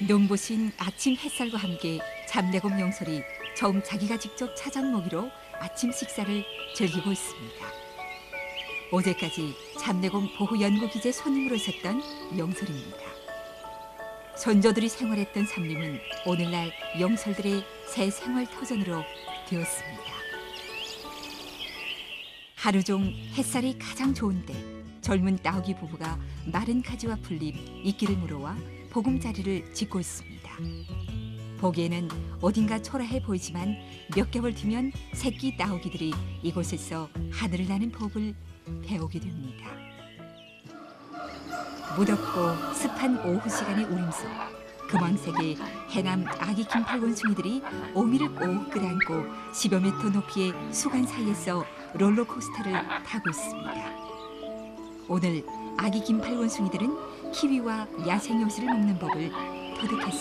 눈부신 아침 햇살과 함께 잠내곰 영설이 처음 자기가 직접 찾아온 먹이로 아침 식사를 즐기고 있습니다. 어제까지 잠내곰 보호연구기재 손님으로 있었던 영설입니다. 선조들이 생활했던 삼림은 오늘날 영설들의 새 생활 터전으로 되었습니다. 하루 종 햇살이 가장 좋은데 젊은 따오기 부부가 마른 가지와 풀잎, 이끼를 물어와 보금자리를 짓고 있습니다. 보기에는 어딘가 초라해 보이지만 몇 개월 뒤면 새끼 따오기들이 이곳에서 하늘을 나는 법을 배우게 됩니다. 무덥고 습한 오후 시간의 울음소, 금왕색의 해남 아기 김팔원숭이들이 오미를 꼭 끌어안고 10여 미터 높이의 수간 사이에서 롤러코스터를 타고 있습니다. 오늘 아기 김팔원숭이들은 키위와 야생요시를 먹는 법을 터득했습니다.